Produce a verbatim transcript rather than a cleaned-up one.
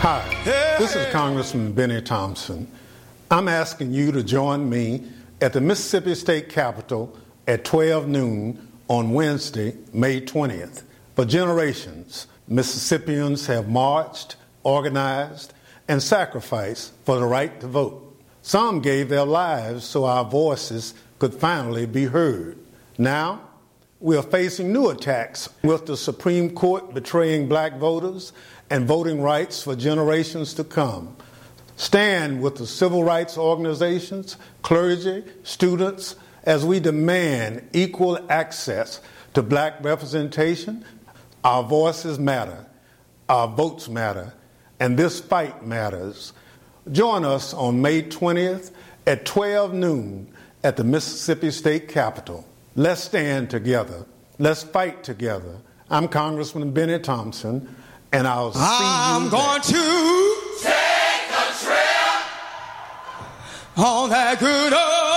Hi, this is Congressman Benny Thompson. I'm asking you to join me at the Mississippi State Capitol at twelve noon on Wednesday, May twentieth. For generations, Mississippians have marched, organized, and sacrificed for the right to vote. Some gave their lives so our voices could finally be heard. Now, we are facing new attacks with the Supreme Court betraying black voters and voting rights for generations to come. Stand with the civil rights organizations, clergy, students, as we demand equal access to black representation. Our voices matter, our votes matter, and this fight matters. Join us on May twentieth at twelve noon at the Mississippi State Capitol. Let's stand together. Let's fight together. I'm Congressman Benny Thompson, and I'll see I'm you going there. to take a trip on that good old